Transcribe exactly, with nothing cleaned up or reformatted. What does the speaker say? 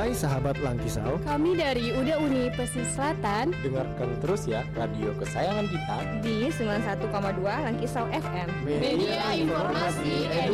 Hai sahabat Langkisau, kami dari U D Uni Pesisir Selatan. dengarkan terus ya radio kesayangan kita Di sembilan puluh satu koma dua Langkisau F M. Media Informasi